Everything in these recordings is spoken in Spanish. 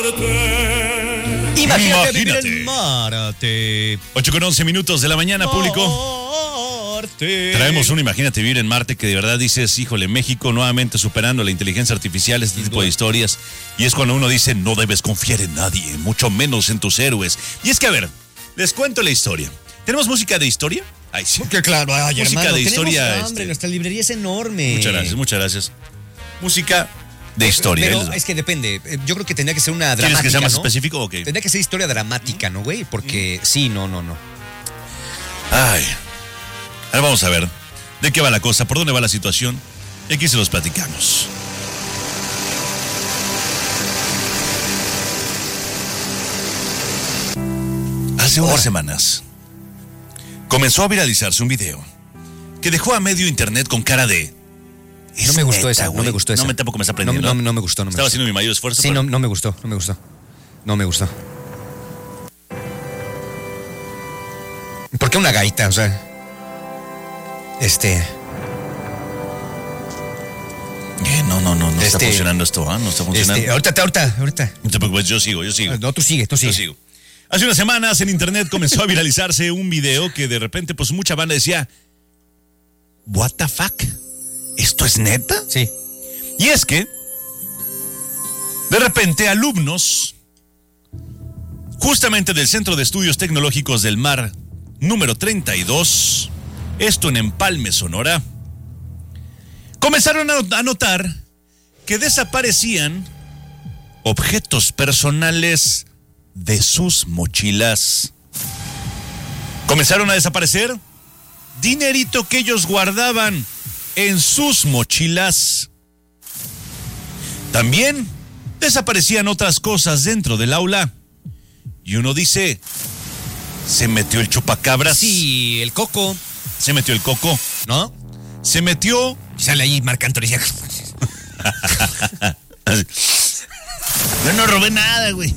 Imagínate vivir en Marte. 8:11 de la mañana, público. Traemos un Imagínate vivir en Marte que de verdad dices, híjole, México nuevamente superando la inteligencia artificial, este tipo de historias. Y es cuando uno dice, no debes confiar en nadie, mucho menos en tus héroes. Y es que, a ver, les cuento la historia. ¿Tenemos música de historia? Ay, sí. Que claro, ay, música hermano, de historia. nuestra librería es enorme. Muchas gracias. Música de historia. Pero es que depende. Yo creo que tendría que ser una dramática. ¿Quieres que sea más ¿no? específico o qué? Tendría que ser historia dramática, ¿no, güey? Porque sí, no. Ay. Ahora vamos a ver de qué va la cosa, por dónde va la situación. Y aquí se los platicamos. Hace unas semanas comenzó a viralizarse un video que dejó a medio internet con cara de... No me gustó esa, no me gustó esa. No, tampoco me está aprendiendo. No me gustó. Estaba haciendo mi mayor esfuerzo. Sí, pero... no me gustó. ¿Por qué una gaita? O sea... No está funcionando esto, ¿ah? No está funcionando. Ahorita. No te preocupes, yo sigo. No, tú sigue. Yo sigo. Hace unas semanas en internet comenzó a viralizarse un video que de repente, pues mucha banda decía, ¿What the fuck? ¿Esto es neta? Sí. Y es que, de repente, alumnos, justamente del Centro de Estudios Tecnológicos del Mar, número 32, esto en Empalme, Sonora, comenzaron a notar que desaparecían objetos personales de sus mochilas. Comenzaron a desaparecer dinerito que ellos guardaban en sus mochilas. También desaparecían otras cosas dentro del aula. Y uno dice, se metió el chupacabras. Sí, el coco. Se metió el coco. ¿No? Se metió... Sale ahí Marc Anthony. Yo no robé nada, güey.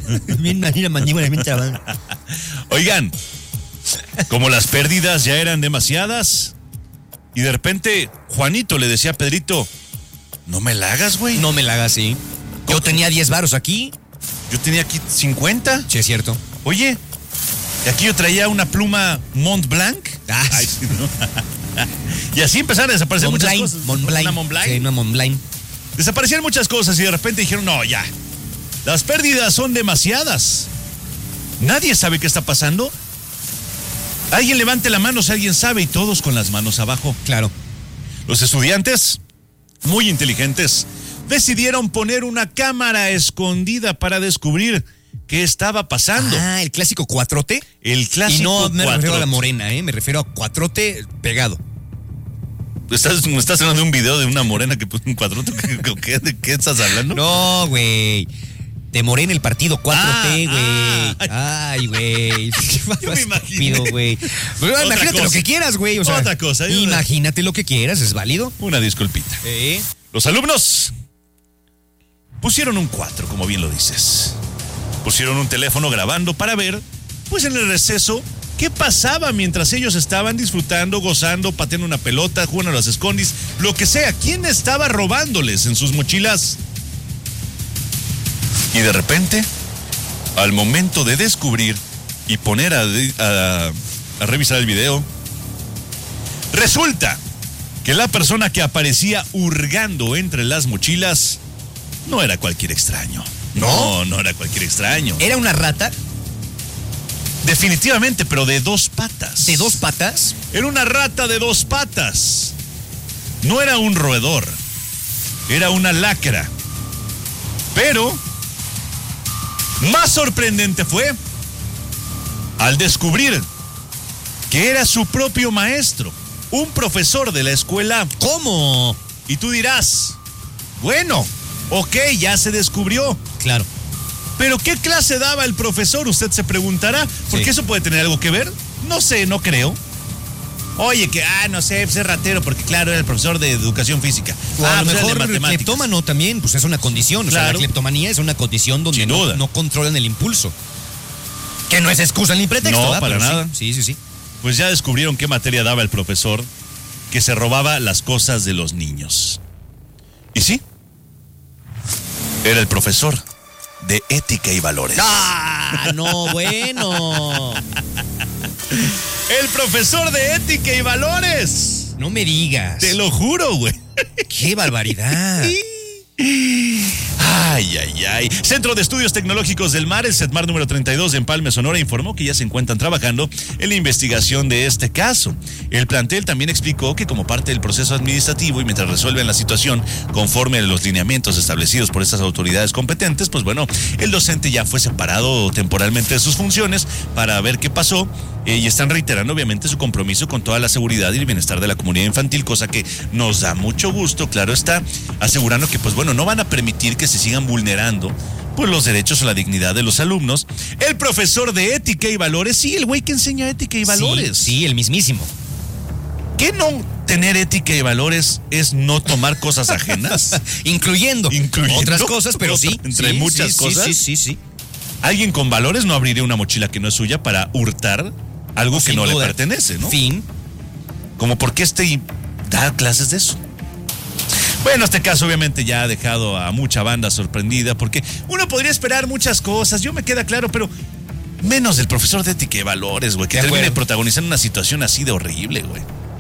Oigan, como las pérdidas ya eran demasiadas, y de repente Juanito le decía a Pedrito, no me la hagas, güey. No me la hagas, sí. Yo tenía 10 varos aquí. Yo tenía aquí 50. Sí, es cierto. Oye, y aquí yo traía una pluma Mont Blanc. Ay, sí, ¿no? Y así empezaron a desaparecer muchas cosas. Una Montblanc. Sí, una Montblanc. Desaparecieron muchas cosas y de repente dijeron, no, ya. Las pérdidas son demasiadas. Nadie sabe qué está pasando. Alguien levante la mano si alguien sabe, y todos con las manos abajo. Claro. Los estudiantes, muy inteligentes, decidieron poner una cámara escondida para descubrir qué estaba pasando. Ah, el clásico cuatrote. El clásico y no me cuatrote. refiero a la morena, me refiero a cuatrote pegado. Me estás hablando de un video de una morena que puso un cuatrote. ¿De qué estás hablando? No, güey. De Morena el partido 4T, güey. Ay, güey. Yo me imaginé, güey. Imagínate lo que quieras, güey. O sea, otra cosa. Imagínate lo que quieras, es válido. Una disculpita. Los alumnos pusieron un 4, como bien lo dices. Pusieron un teléfono grabando para ver, pues en el receso, qué pasaba mientras ellos estaban disfrutando, gozando, pateando una pelota, jugando a las escondis, lo que sea. ¿Quién estaba robándoles en sus mochilas? Y de repente, al momento de descubrir y poner a revisar el video, resulta que la persona que aparecía hurgando entre las mochilas no era cualquier extraño. No era cualquier extraño. ¿Era una rata? Definitivamente, pero de 2 patas. ¿De 2 patas? Era una rata de 2 patas. No era un roedor. Era una lacra. Pero más sorprendente fue al descubrir que era su propio maestro, un profesor de la escuela. ¿Cómo? Y tú dirás, bueno, ok, ya se descubrió. Claro. ¿Pero qué clase daba el profesor? Usted se preguntará, porque eso puede tener algo que ver. No sé, no creo. Oye, que, no sé, es ratero, porque claro, era el profesor de educación física. O a lo mejor cleptómano también, pues es una condición. Claro. O sea, la cleptomanía es una condición donde no controlan el impulso. Que no es excusa ni pretexto. No, ¿verdad? para pero nada. Sí. Pues ya descubrieron qué materia daba el profesor, que se robaba las cosas de los niños. Y sí, era el profesor de ética y valores. ¡Ah! No, bueno. El profesor de ética y valores. No me digas. Te lo juro, güey. ¡Qué barbaridad! Ay, ay, ay. Centro de Estudios Tecnológicos del Mar, el CETMAR número 32 de Empalme, Sonora, informó que ya se encuentran trabajando en la investigación de este caso. El plantel también explicó que como parte del proceso administrativo y mientras resuelven la situación conforme a los lineamientos establecidos por estas autoridades competentes, pues bueno, el docente ya fue separado temporalmente de sus funciones para ver qué pasó. Y están reiterando obviamente su compromiso con toda la seguridad y el bienestar de la comunidad infantil, cosa que nos da mucho gusto, claro está, asegurando que pues bueno, no van a permitir que se sigan vulnerando pues los derechos o la dignidad de los alumnos. El profesor de ética y valores, sí, el güey que enseña ética y valores. Sí, el mismísimo. ¿Qué no tener ética y valores es no tomar cosas ajenas? Incluyendo otras cosas, pero sí. Entre muchas cosas. Sí. Alguien con valores no abriría una mochila que no es suya para hurtar algo que no le pertenece, ¿no? Fin. Como porque da clases de eso. Bueno, este caso obviamente ya ha dejado a mucha banda sorprendida porque uno podría esperar muchas cosas, yo me queda claro, pero menos del profesor de ética y valores, güey, que termine protagonizando una situación así de horrible, güey.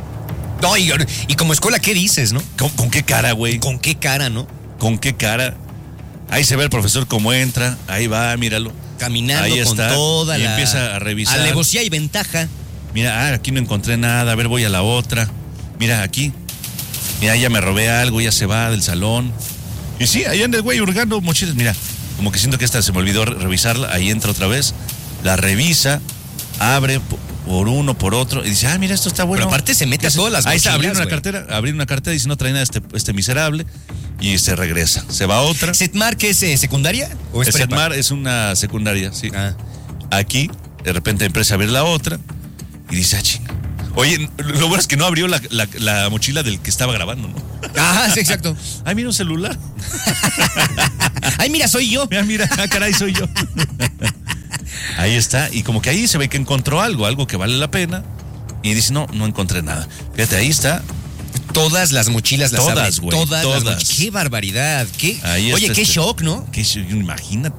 No, y como escuela, ¿qué dices, no? ¿Con qué cara, güey? ¿Con qué cara, no? ¿Con qué cara? Ahí se ve el profesor cómo entra, ahí va, míralo. Caminando ahí con toda y empieza a revisar. Alevosía y ventaja. Mira, aquí no encontré nada, a ver, voy a la otra. Mira, aquí. Mira, ya me robé algo, ya se va del salón. Y sí, ahí anda el güey hurgando mochilas. Mira, como que siento que esta se me olvidó revisarla. Ahí entra otra vez, la revisa, abre por uno, por otro. Y dice, mira, esto está bueno. Pero aparte se mete a todas las mochilas. Ahí está, abrir una cartera, dice, no trae nada este miserable. Y se regresa, se va a otra. ¿CETMAR qué es secundaria? ¿O es prepa? CETMAR es una secundaria, sí. Aquí, de repente empieza a abrir la otra y dice, chinga. Oye, lo bueno es que no abrió la mochila del que estaba grabando, ¿no? Sí, exacto. Ay, mira un celular. Ay, mira, soy yo. Mira, caray, soy yo. Ahí está, y como que ahí se ve que encontró algo que vale la pena. Y dice, no encontré nada. Fíjate, ahí está. Todas las mochilas las todas, abre. Güey, todas. Qué barbaridad. Oye, qué shock, ¿no? Imagínate.